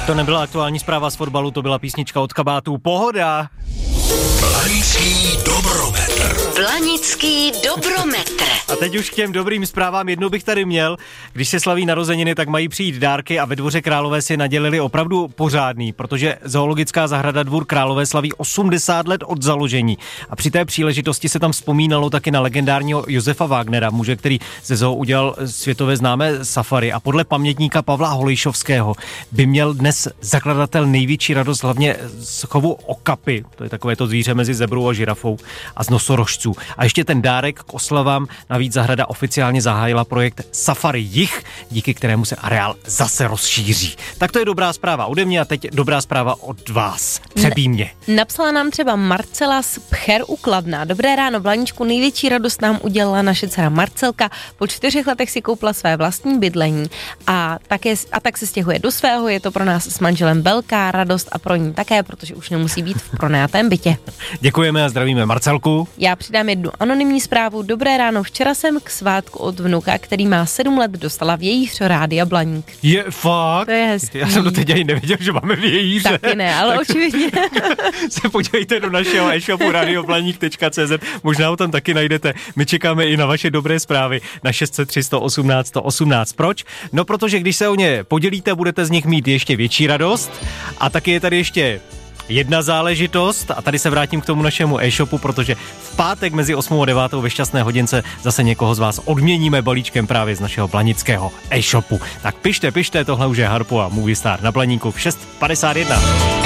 To nebyla aktuální zpráva z fotbalu, to byla písnička od Kabátů. Pohoda! Blanický dobrometr. Blanický dobrometr. A teď už k těm dobrým zprávám. Jednou bych tady měl, když se slaví narozeniny, tak mají přijít dárky a ve Dvoře Králové si nadělili opravdu pořádný, protože Zoologická zahrada Dvůr Králové slaví 80 let od založení. A při té příležitosti se tam vzpomínalo taky na legendárního Josefa Wagnera, muže, který ze zoo udělal světově známé safari. A podle pamětníka Pavla Holejšovského by měl dnes zakladatel největší radost hlavně z chovu okapy, to je takové to zvíře mezi zebrou a žirafou, a z nosorožců. A ještě ten dárek k oslavám. Navíc zahrada oficiálně zahájila projekt Safari Jih, díky kterému se areál zase rozšíří. Tak to je dobrá zpráva ode mě a teď dobrá zpráva od vás. Přebí mě. Napsala nám třeba Marcela z Pcher u Kladna. Dobré ráno, Blaníčku, největší radost nám udělala naše dcera Marcelka. Po 4 letech si koupila své vlastní bydlení a tak se stěhuje do svého. Je to pro nás s manželem velká radost a pro ní také, protože už nemusí být v pronajatém bytě. Děkujeme a zdravíme Marcelku. Já přidám jednu anonymní zprávu. Dobré ráno, včera jsem k svátku od vnuka, který má 7 let, dostala vějíř Rádia Blaník. Je fakt? To je hezký. Já jsem doteď ani nevěděl, že máme vějíře. Taky ne, ale tak očividně. Se podívejte do našeho e-shopu radioblaník.cz, možná ho tam taky najdete. My čekáme i na vaše dobré zprávy na 603 118 118. Proč? No protože když se o ně podělíte, budete z nich mít ještě větší radost. A taky je tady ještě jedna záležitost a tady se vrátím k tomu našemu e-shopu, protože v pátek mezi 8 a 9 ve šťastné hodince zase někoho z vás odměníme balíčkem právě z našeho blanického e-shopu. Tak pište, tohle už je Harpo a Movie Star na Blaníku v 6:51.